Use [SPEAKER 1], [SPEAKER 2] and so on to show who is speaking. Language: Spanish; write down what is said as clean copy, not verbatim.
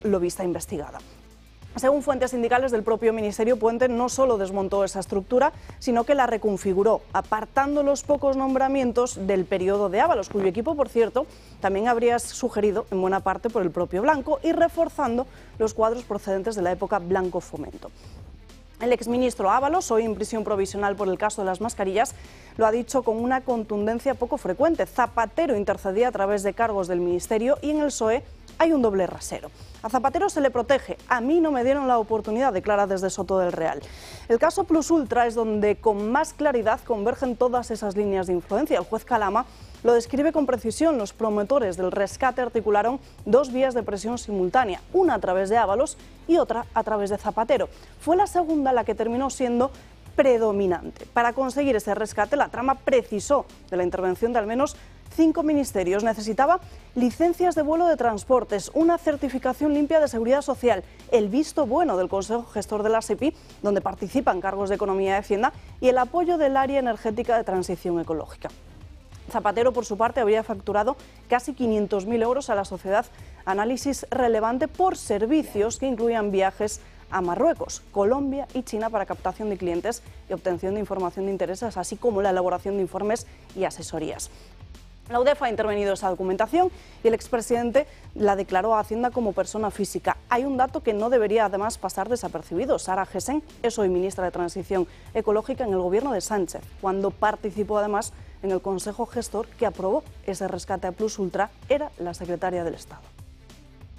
[SPEAKER 1] lobista investigada. Según fuentes sindicales del propio Ministerio, Puente no solo desmontó esa estructura, sino que la reconfiguró, apartando los pocos nombramientos del periodo de Ábalos, cuyo equipo, por cierto, también habría sugerido en buena parte por el propio Blanco, y reforzando los cuadros procedentes de la época Blanco-Fomento. El exministro Ábalos, hoy en prisión provisional por el caso de las mascarillas, lo ha dicho con una contundencia poco frecuente. Zapatero intercedía a través de cargos del Ministerio y en el PSOE hay un doble rasero. A Zapatero se le protege, a mí no me dieron la oportunidad, declara desde Soto del Real. El caso Plus Ultra es donde con más claridad convergen todas esas líneas de influencia. El juez Calama lo describe con precisión. Los promotores del rescate articularon dos vías de presión simultánea, una a través de Ábalos y otra a través de Zapatero. Fue la segunda la que terminó siendo predominante. Para conseguir ese rescate, la trama precisó de la intervención de al menos 5 ministerios. Necesitaba licencias de vuelo de transportes, una certificación limpia de seguridad social, el visto bueno del Consejo Gestor de la SEPI, donde participan cargos de Economía y Hacienda, y el apoyo del área energética de transición ecológica. Zapatero, por su parte, habría facturado casi 500.000 euros a la sociedad Análisis Relevante por servicios que incluían viajes a Marruecos, Colombia y China para captación de clientes y obtención de información de intereses, así como la elaboración de informes y asesorías. La UDEF ha intervenido esa documentación y el expresidente la declaró a Hacienda como persona física. Hay un dato que no debería además pasar desapercibido. Sara Gessen es hoy ministra de Transición Ecológica en el gobierno de Sánchez, cuando participó además en el Consejo Gestor que aprobó ese rescate a Plus Ultra, era la secretaria del Estado.